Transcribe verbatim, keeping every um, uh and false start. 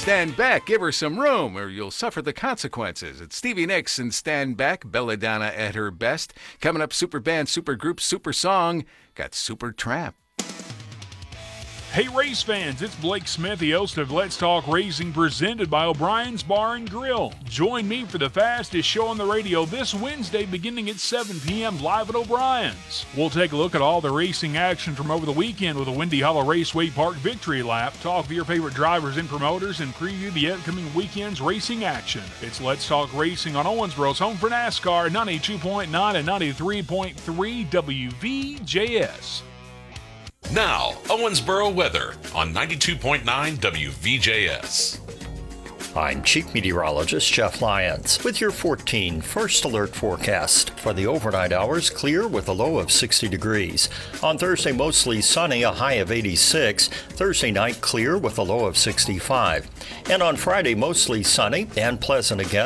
Stand back, give her some room, or you'll suffer the consequences. It's Stevie Nicks and Stand Back, Belladonna at her best. Coming up, super band, super group, super song. Got Super Trap. Hey race fans, it's Blake Smith, the host of Let's Talk Racing, presented by O'Brien's Bar and Grill. Join me for the fastest show on the radio this Wednesday beginning at seven p.m. live at O'Brien's. We'll take a look at all the racing action from over the weekend with the Windy Hollow Raceway Park Victory Lap, talk to your favorite drivers and promoters, and preview the upcoming weekend's racing action. It's Let's Talk Racing on Owensboro's home for NASCAR, ninety-two point nine and ninety-three point three W V J S. Now, Owensboro weather on ninety-two point nine W V J S. I'm Chief Meteorologist Jeff Lyons with your fourteen First Alert forecast. For the overnight hours, clear with a low of sixty degrees. On Thursday, mostly sunny, a high of eighty-six. Thursday night, clear with a low of sixty-five. And on Friday, mostly sunny and pleasant again.